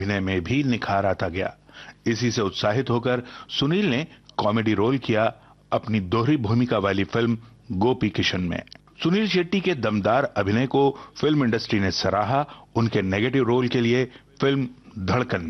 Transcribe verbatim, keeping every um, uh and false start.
अभिनय में भी निखार आता गया। इसी से उत्साहित होकर सुनील ने कॉमेडी रोल किया अपनी दोहरी भूमिका वाली फिल्म गोपी किशन में। सुनील शेट्टी के दमदार अभिनय को फिल्म इंडस्ट्री ने सराहा। उनके नेगेटिव रोल के लिए फिल्म धड़कन